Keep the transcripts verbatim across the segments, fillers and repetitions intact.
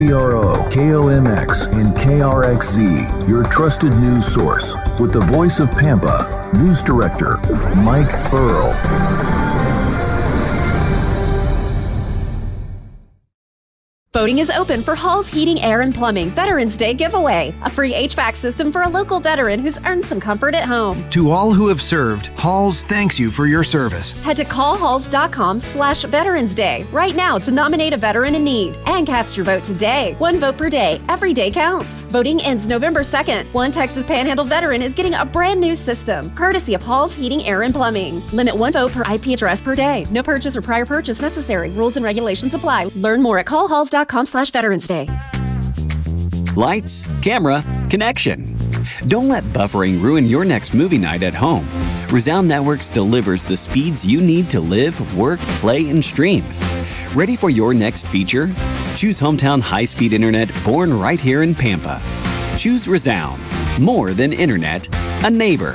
K R O, K O M X, and K R X Z, your trusted news source. With the voice of Pampa, News Director Mike Burrell. Voting is open for Hall's Heating, Air, and Plumbing Veterans Day giveaway, a free H V A C system for a local veteran who's earned some comfort at home. To all who have served, Halls thanks you for your service. Head to callhalls.com slash Veterans Day right now to nominate a veteran in need and cast your vote today. One vote per day. Every day counts. Voting ends November second. One Texas Panhandle veteran is getting a brand new system, courtesy of Hall's Heating, Air, and Plumbing. Limit one vote per I P address per day. No purchase or prior purchase necessary. Rules and regulations apply. Learn more at callhalls.com slash Veterans Day. Lights, camera, connection. Don't let buffering ruin your next movie night at home. Resound Networks delivers the speeds you need to live, work, play, and stream. Ready for your next feature? Choose hometown high-speed internet born right here in Pampa. Choose Resound. More than internet, a neighbor.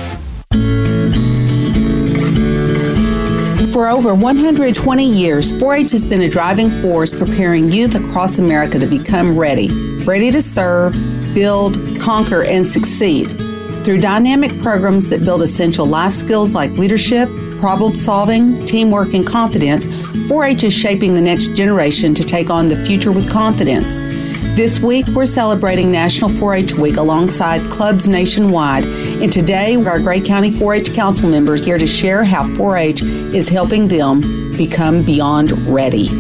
For over one hundred twenty years, four H has been a driving force preparing youth across America to become ready, ready to serve, build, conquer, and succeed. Through dynamic programs that build essential life skills like leadership, problem solving, teamwork, and confidence, four H is shaping the next generation to take on the future with confidence. This week, we're celebrating National four H Week alongside clubs nationwide, and today, our Gray County four H Council members are here to share how four H is helping them become beyond ready.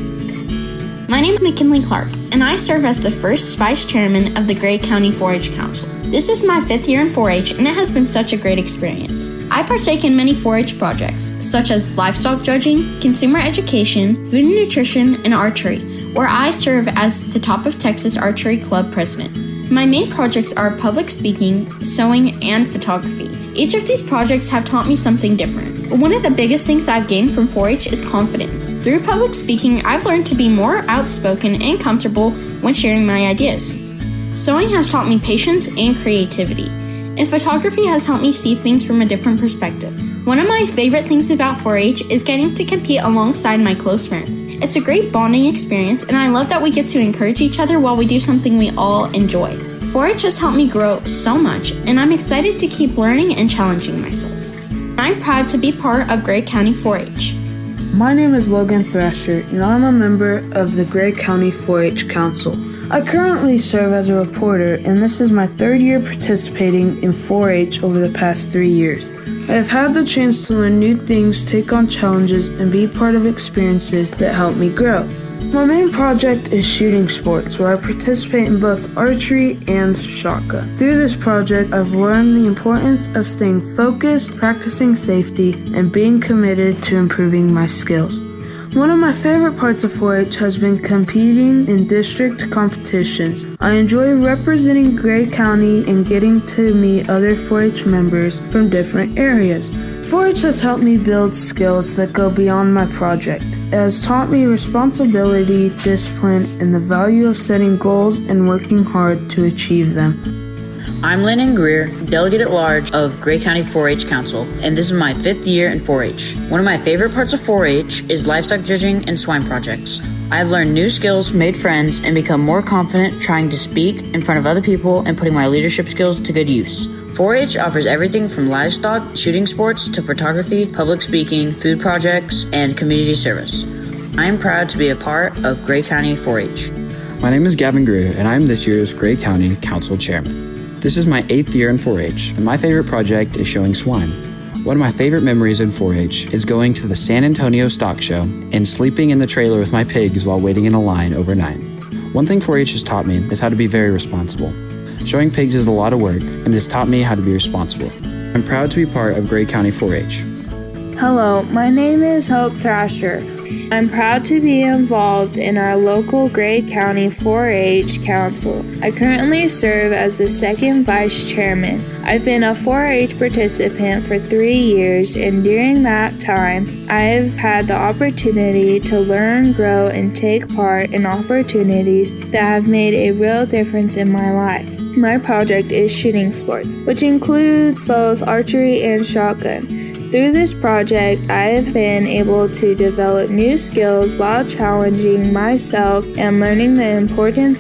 My name is McKinley Clark, and I serve as the first Vice Chairman of the Gray County four H Council. This is my fifth year in four H, and it has been such a great experience. I partake in many four H projects, such as livestock judging, consumer education, food and nutrition, and archery, where I serve as the Top of Texas Archery Club president. My main projects are public speaking, sewing, and photography. Each of these projects have taught me something different. One of the biggest things I've gained from four H is confidence. Through public speaking, I've learned to be more outspoken and comfortable when sharing my ideas. Sewing has taught me patience and creativity, and photography has helped me see things from a different perspective. One of my favorite things about four H is getting to compete alongside my close friends. It's a great bonding experience, and I love that we get to encourage each other while we do something we all enjoy. four H has helped me grow so much, and I'm excited to keep learning and challenging myself. I'm proud to be part of Gray County four H. My name is Logan Thrasher, and I'm a member of the Gray County four H Council. I currently serve as a reporter, and this is my third year participating in four H over the past three years. I have had the chance to learn new things, take on challenges, and be part of experiences that help me grow. My main project is shooting sports, where I participate in both archery and shotgun. Through this project, I've learned the importance of staying focused, practicing safety, and being committed to improving my skills. One of my favorite parts of four H has been competing in district competitions. I enjoy representing Gray County and getting to meet other four H members from different areas. four H has helped me build skills that go beyond my project. It has taught me responsibility, discipline, and the value of setting goals and working hard to achieve them. I'm Lennon Greer, Delegate at Large of Gray County four H Council, and this is my fifth year in four H. One of my favorite parts of four H is livestock judging and swine projects. I've learned new skills, made friends, and become more confident trying to speak in front of other people and putting my leadership skills to good use. four H offers everything from livestock, shooting sports, to photography, public speaking, food projects, and community service. I am proud to be a part of Gray County four H. My name is Gavin Greer, and I am this year's Gray County Council Chairman. This is my eighth year in four H, and my favorite project is showing swine. One of my favorite memories in four H is going to the San Antonio Stock Show and sleeping in the trailer with my pigs while waiting in a line overnight. One thing four H has taught me is how to be very responsible. Showing pigs is a lot of work, and it has taught me how to be responsible. I'm proud to be part of Gray County four H. Hello, my name is Hope Thrasher. I'm proud to be involved in our local Gray County four H Council. I currently serve as the second vice chairman. I've been a four H participant for three years, and during that time, I've had the opportunity to learn, grow, and take part in opportunities that have made a real difference in my life. My project is shooting sports, which includes both archery and shotgun. Through this project, I have been able to develop new skills while challenging myself and learning the importance